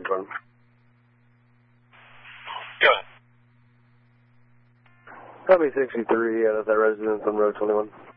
Jordan. Go ahead. Copy 63 out of that residence on Road 21.